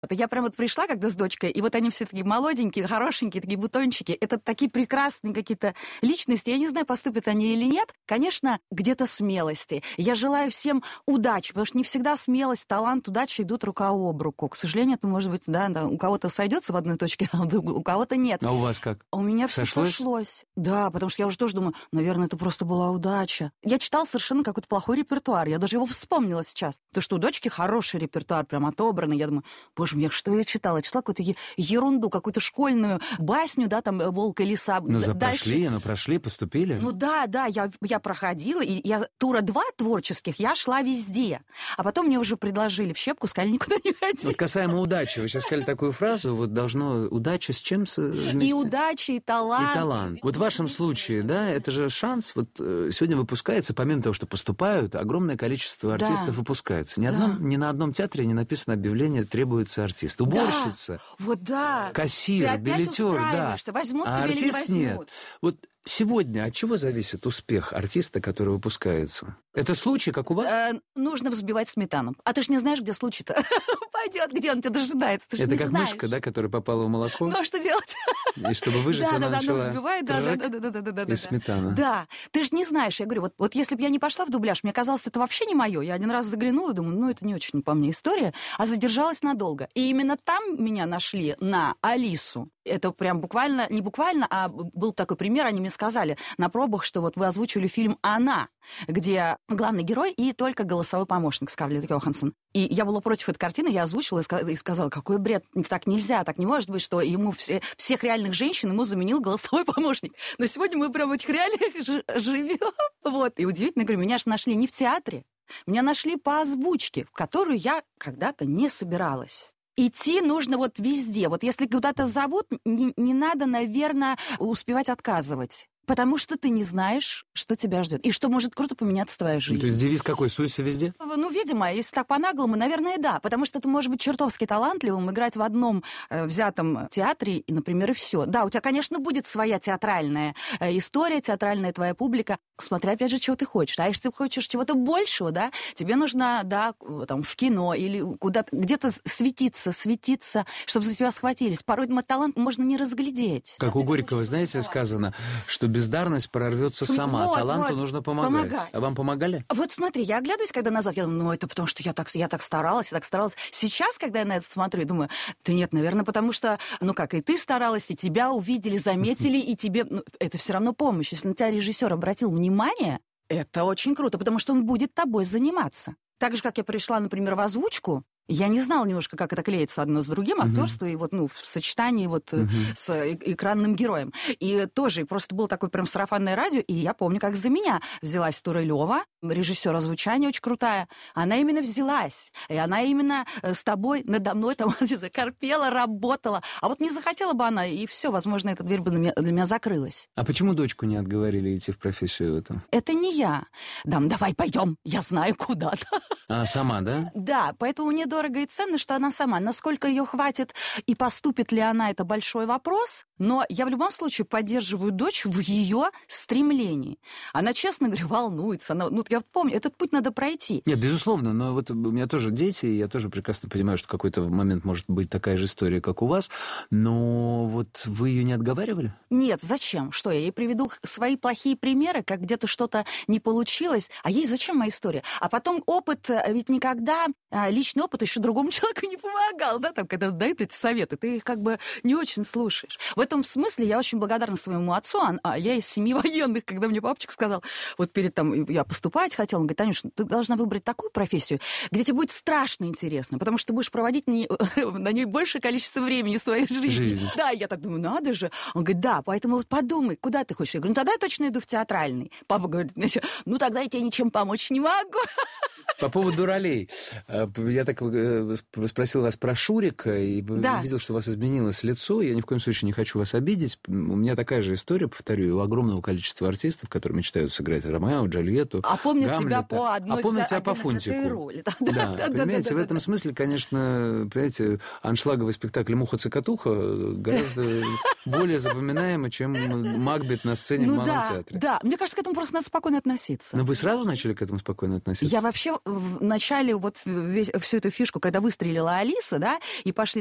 Я прям вот пришла когда с дочкой, и вот они все такие молоденькие, хорошенькие, такие бутончики. Это такие прекрасные какие-то личности. Я не знаю, поступят они или нет. Конечно, где-то смелости. Я желаю всем удачи, потому что не всегда смелость, талант, удача идут рука об руку. К сожалению, это может быть, да, у кого-то сойдется в одной точке, а у кого-то нет. А у вас как? А у меня все сошлось. Да, потому что я уже тоже думаю, наверное, это просто была удача. Я читала совершенно какой-то плохой репертуар. Я даже его вспомнила сейчас. То, что у дочки хороший репертуар, прям отобранный. Я думаю, боже мой, что я читала? Я читала какую-то ерунду, какую-то школьную басню, да, там «Волк и лиса». Прошли, поступили? Ну да, я проходила, и я тура 2 творческих, я шла везде. А потом мне уже предложили в щепку, сказали, никуда не ходи. Вот касаемо удачи, вы сейчас сказали такую фразу, вот должно удача с чем вместе? И удача, и талант. И талант. Вот в вашем случае, да, это же шанс, вот сегодня выпускается, помимо того, что поступают, огромное количество артистов выпускается. Ни на одном театре не написано объявление «требуется артист». Уборщица, вот да. кассир, билетер, да. Возьмут а тебя или не артист возьмут. нет. Вот сегодня от чего зависит успех артиста, который выпускается? Это случай, как у вас? Нужно взбивать сметану. А ты ж не знаешь, где случай-то пойдет, где он тебя дожидается. Ты ж Это не как знаешь. мышка, да, которая попала в молоко? Ну, а что делать? И чтобы выжить, она начала... взбивает, да. И сметана. Да, ты же не знаешь. Я говорю, вот если бы я не пошла в дубляж, мне казалось, это вообще не мое. Я один раз заглянула, думаю, это не очень по мне история, а задержалась надолго. И именно там меня нашли на Алису. Это прям буквально, не буквально, а был такой пример, они мне сказали на пробах, что вот вы озвучивали фильм «Она», где главный герой и только голосовой помощник Скарлетт Йоханссон. И я была против этой картины, я озвучила и сказала, какой бред, так нельзя, так не может быть, что ему всех реальных женщин ему заменил голосовой помощник. Но сегодня мы прям в этих реалиях живем. Вот. И удивительно, говорю, меня же нашли не в театре, меня нашли по озвучке, в которую я когда-то не собиралась. Идти нужно вот везде. Вот если куда-то зовут, не надо, наверное, успевать отказывать. Потому что ты не знаешь, что тебя ждет. И что может круто поменяться твоя жизнь. То есть девиз какой? Суйся везде? Ну, видимо, если так по-наглому, наверное, да. Потому что ты можешь быть чертовски талантливым, играть в одном взятом театре, и, например, и все. Да, у тебя, конечно, будет своя театральная история, театральная твоя публика. Смотря, опять же, чего ты хочешь. А если ты хочешь чего-то большего, да, тебе нужно, да, там, в кино или куда-то, где-то светиться, чтобы за тебя схватились. Порой талант можно не разглядеть. Как у Горького, знаете, сказано, что бездарность прорвется сама, таланту нужно помогать. А вам помогали? Вот смотри, я оглядываюсь, когда назад, я думаю, это потому что я так старалась. Сейчас, когда я на это смотрю, я думаю, да нет, наверное, потому что, и ты старалась, и тебя увидели, заметили, и тебе, это все равно помощь. Если на тебя режиссер обратил внимание, это очень круто, потому что он будет тобой заниматься. Так же, как я пришла, например, в озвучку, я не знала немножко, как это клеится одно с другим, актерство, и вот, в сочетании вот с экранным героем. И тоже просто было такое прям сарафанное радио, и я помню, как за меня взялась Турылева, режиссер озвучания очень крутая. Она именно взялась, и она именно с тобой, надо мной там корпела, работала. А вот не захотела бы она, и все, возможно, эта дверь бы для меня закрылась. А почему дочку не отговорили идти в профессию эту? Это не я. Давай пойдем, я знаю куда-то. А сама, да? Да, поэтому мне дорого и ценно, что она сама. Насколько ее хватит и поступит ли она, это большой вопрос. Но я в любом случае поддерживаю дочь в ее стремлении. Она, честно говоря, волнуется. Я помню, этот путь надо пройти. Нет, безусловно, но вот у меня тоже дети, и я тоже прекрасно понимаю, что в какой-то момент может быть такая же история, как у вас. Но вот вы ее не отговаривали? Нет, зачем? Что, я ей приведу свои плохие примеры, как где-то что-то не получилось, а ей зачем моя история? А потом опыт, ведь никогда личный опыт еще другому человеку не помогал, да, там, когда дают эти советы, ты их как бы не очень слушаешь. В этом смысле я очень благодарна своему отцу, я из семьи военных, когда мне папочка сказал, вот перед я поступать хотела, он говорит, Танюш, ты должна выбрать такую профессию, где тебе будет страшно интересно, потому что ты будешь проводить на ней большее количество времени своей жизни. Да, я так думаю, надо же. Он говорит, да, поэтому вот подумай, куда ты хочешь. Я говорю, тогда я точно иду в театральный. Папа говорит, тогда я тебе ничем помочь не могу. По поводу ролей. Я так спросил вас про Шурика, и видел, что у вас изменилось лицо. Я ни в коем случае не хочу вас обидеть. У меня такая же история, повторю, у огромного количества артистов, которые мечтают сыграть Ромео, Джульетту, а помнят Гамлета. Тебя по одной по Фунтику. роли. Да, понимаете, в этом смысле, конечно, понимаете, аншлаговый спектакль «Муха-цокотуха» гораздо более запоминаемый, чем Макбет на сцене в Малом театре. Да, мне кажется, к этому просто надо спокойно относиться. Но вы сразу начали к этому спокойно относиться? Я вообще начале вот всю эту фишку, когда выстрелила Алиса, да, и пошли